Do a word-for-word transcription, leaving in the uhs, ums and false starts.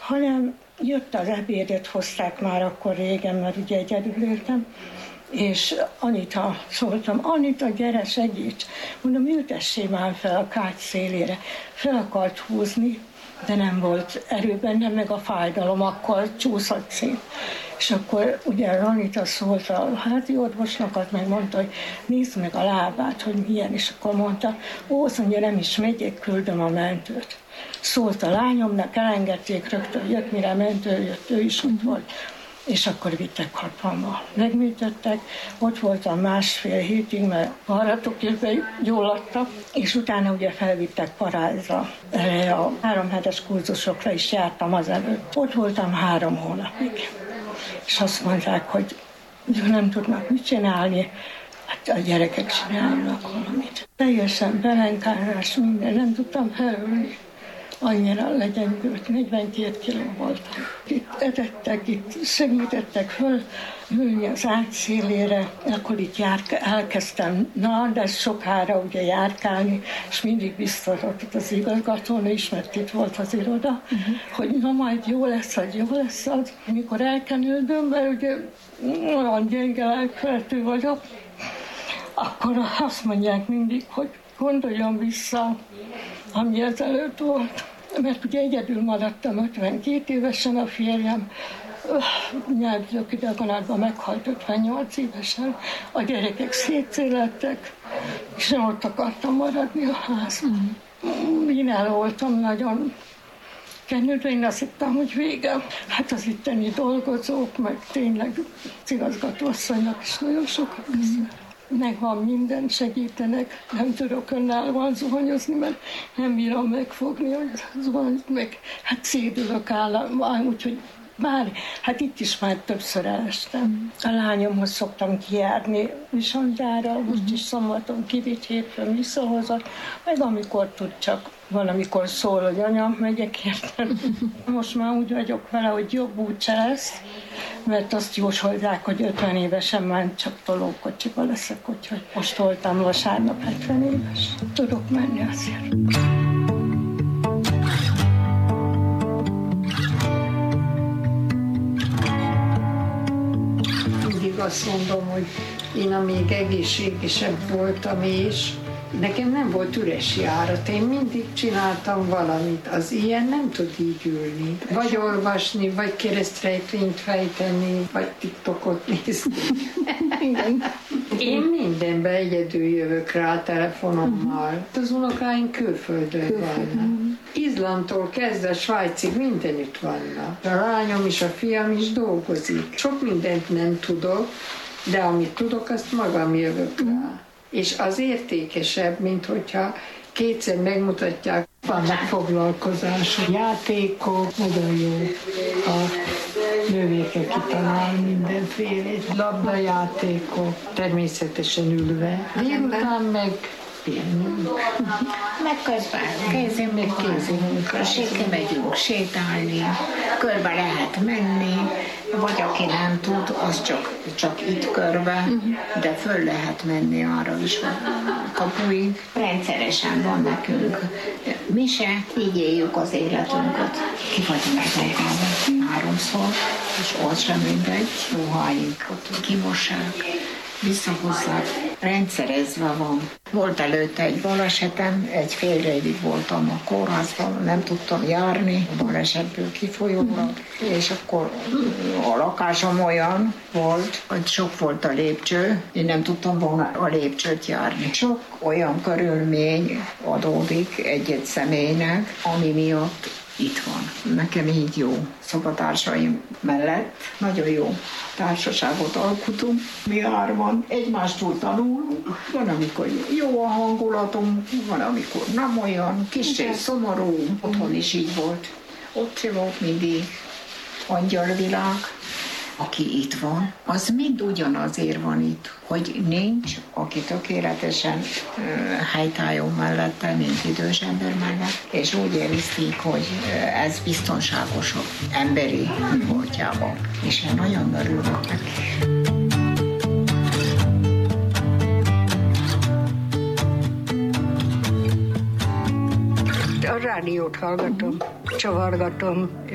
hanem jött az ebédet, hozták már akkor régen, mert ugye egyedül éltem, és Anita, szóltam, Anita, gyere, segíts! Mondom, ültessé már fel a kács szélére. Fel akart húzni, de nem volt erő bennem, meg a fájdalom, akkor csúszott szét. És akkor ugye Anita szólt a házi orvosnak, az meg mondta, hogy nézd meg a lábát, hogy milyen, és akkor mondta, ó, azt mondja, nem is megyek, küldöm a mentőt. Szólt a lányomnak, elengedték, rögtön jött, mire a mentő jött, ő is ott volt. És akkor vittek hatvanba. Megműtöttek, ott voltam másfél hétig, mert varratokérben jól adtak, és utána ugye felvittek Parázsra. A három hetes kurzusokra is jártam azelőtt. Ott voltam három hónapig. És azt mondták, hogy nem tudnak mit csinálni, hát a gyerekek csinálnak valamit. Teljesen belenkárás, minden, nem tudtam felülni. Annyira legyengült, negyvenkét kiló voltam. Itt etettek, itt segítettek föl ülni az ágy szélére, akkor itt járka, elkezdtem, na, de sokára ugye járkálni, és mindig biztosított az igazgatónő is, mert itt volt az iroda, uh-huh. hogy na majd jó lesz az, jó lesz az. Amikor elkenődöm, mert ugye olyan gyenge lelkületű vagyok, akkor azt mondják mindig, hogy gondoljon vissza, ami ezelőtt volt. Mert ugye egyedül maradtam ötvenkét évesen, a férjem nyelvzők ideganátban meghalt ötvennyolc évesen, a gyerekek szétszélettek, és nem ott akartam maradni a házban. Én el voltam nagyon kenődve, én azt hittem, hogy vége. Hát az itteni dolgozók, meg tényleg az igazgatóasszonynak is nagyon sokat köszönöm. Megvan minden, segítenek, nem tudok önállóan zuhanyozni, mert nem bírom megfogni, hogy zuhanyozni, meg hát szédülök állam, úgyhogy bár, hát itt is már többször elestem. A lányomhoz szoktam kijárni Visontára, most is szombaton kivitt, hétfőn visszahozott, meg amikor tud, csak van, amikor szól, hogy anya, megyek értem. Most már úgy vagyok vele, hogy jobb úgyse lesz, mert azt jósolják, hogy ötven évesen már csak tolókocsiba leszek, úgyhogy most voltam vasárnap hetven éves. Tudok menni azért. Mindig azt mondom, hogy én amíg egészségesebb voltam és nekem nem volt üres járat, én mindig csináltam valamit. Az ilyen nem tud így ülni. Vagy olvasni, vagy keresztrejtvényt fejteni, vagy TikTokot nézni. Én mindenben egyedül jövök rá a telefonommal. Az unokáink külföldön vannak. Izlandtól kezdve Svájcig mindenütt vannak. A lányom és a fiam is dolgozik. Sok mindent nem tudok, de amit tudok, azt magam jövök rá. És az értékesebb, mint hogyha kétszer megmutatják, vannak foglalkozások, játékok, nagyon jó a nővéke kitalál mindenféle, labdajátékok, természetesen ülve. Délután meg pihenünk. Meg közben kézi munka, megyünk sétálni, körbe lehet menni, vagy aki nem tud, az csak, csak itt körbe, de föl lehet menni arra is a kapuig. Rendszeresen van nekünk mise, így éljük az életünket. Ki vagyunk megválva háromszor, és az sem mindegy, ruháinkat kimossák, visszahozzák, rendszerezve van. Volt előtte egy balesetem, egy fél évig voltam a kórházban, nem tudtam járni, a balesetből kifolyólag, és akkor a lakásom olyan volt, hogy sok volt a lépcső, én nem tudtam volna a lépcsőt járni. Sok olyan körülmény adódik egy-egy személynek, ami miatt itt van. Nekem így jó. Szobatársaim mellett nagyon jó társaságot alkotunk. Mi hárman egymástól tanulunk. Van, amikor jó a hangulatunk, van, amikor nem olyan, kicsit szomorú. Otthon is így volt. Ott se volt mindig angyalvilág. Aki itt van, az mind ugyanazért van itt, hogy nincs, aki tökéletesen uh, helytálljon mellette, mint idős ember mellett, és úgy érezték, hogy uh, ez biztonságosabb emberi voltjában. És én nagyon örülök neki. A rádiót hallgatom, csavargatom,